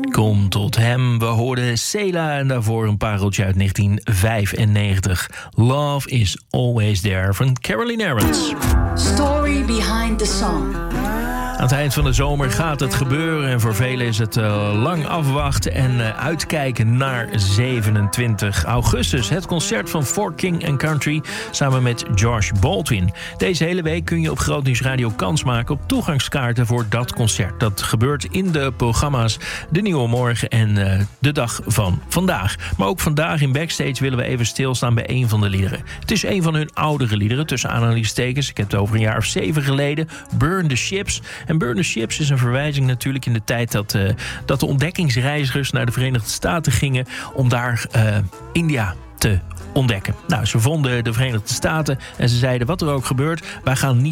Kom tot hem. We hoorden Cela en daarvoor een pareltje uit 1995. Love is Always There van Caroline Aarons. Story behind the song. Aan het eind van de zomer gaat het gebeuren en voor velen is het lang afwachten en uitkijken naar 27 augustus. Het concert van For King and Country samen met Josh Baldwin. Deze hele week kun je op Groot Nieuws Radio kans maken op toegangskaarten voor dat concert. Dat gebeurt in de programma's De Nieuwe Morgen en De Dag van Vandaag. Maar ook vandaag in Backstage willen we even stilstaan bij een van de liederen. Het is een van hun oudere liederen, tussen aanhalingstekens. Ik heb het over een jaar of 7 geleden. Burn the Ships. En Burn the Ships is een verwijzing natuurlijk in de tijd dat de ontdekkingsreizigers naar de Verenigde Staten gingen om daar India te ontdekken. Nou, ze vonden de Verenigde Staten en ze zeiden wat er ook gebeurt, wij gaan niet